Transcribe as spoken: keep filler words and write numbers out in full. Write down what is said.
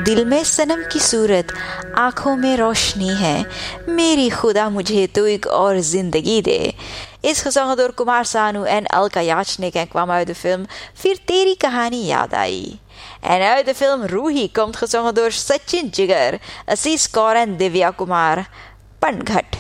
दिल में सनम की सूरत, आँखों में रोशनी है, मेरी खुदा मुझे तो एक और ज़िंदगी दे, is gezongen door Kumar Sanu en Alka Yachnik en kwam uit de film Fir Teri Kahani Yaad Aayi. En uit de film Ruhi komt gezongen door Sachin Jigar, Aziz Kaur en Divya Kumar. Panghat.